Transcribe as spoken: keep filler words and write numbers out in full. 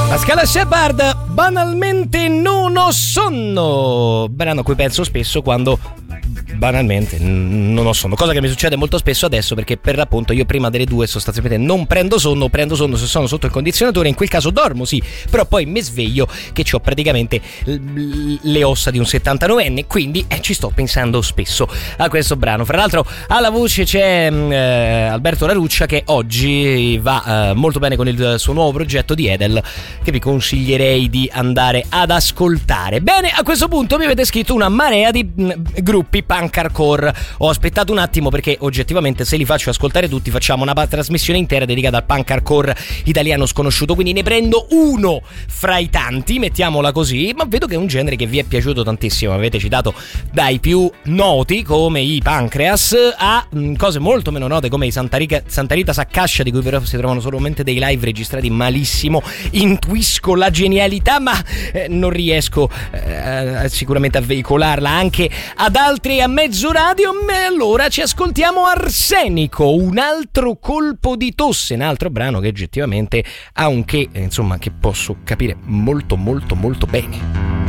Pascal Shepard, banalmente non ho sonno, brano a cui penso spesso quando banalmente non ho sonno, cosa che mi succede molto spesso adesso, perché per l'appunto io prima delle due sostanzialmente non prendo sonno, prendo sonno se sono sotto il condizionatore, in quel caso dormo sì, però poi mi sveglio che ho praticamente le ossa di un settantanovenne, quindi eh, ci sto pensando spesso a questo brano. Fra l'altro alla voce c'è eh, Alberto Laruccia, che oggi va eh, molto bene con il suo nuovo progetto di Edel, che vi consiglierei di andare ad ascoltare. Bene, a questo punto mi avete scritto una marea di mh, gruppi punk hardcore. Ho aspettato un attimo perché oggettivamente se li faccio ascoltare tutti facciamo una trasmissione intera dedicata al punk hardcore italiano sconosciuto, quindi ne prendo uno fra i tanti, mettiamola così, ma vedo che è un genere che vi è piaciuto tantissimo. Avete citato dai più noti come i Pancreas a mh, cose molto meno note come i Santa, Rica, Santa Rita Saccascia, di cui però si trovano solamente dei live registrati malissimo. Intuisco la genialità ma eh, non riesco eh, sicuramente a veicolarla anche ad altri a mezzo radio. E allora ci ascoltiamo Arsenico, un altro colpo di tosse, un altro brano che oggettivamente ha un che, insomma, che posso capire molto molto molto bene.